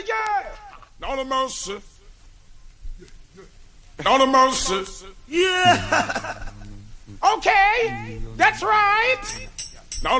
yeah. Lord of mercy. Lord of mercy. Yeah. Okay, that's right.